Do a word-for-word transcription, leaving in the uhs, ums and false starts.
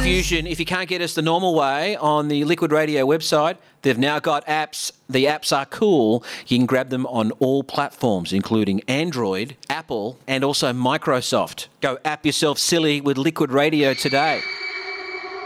Fusion, if you can't get us the normal way on the Liquid Radio website, they've now got apps. The apps are cool. You can grab them on all platforms, including Android, Apple, and also Microsoft. Go app yourself silly with Liquid Radio today.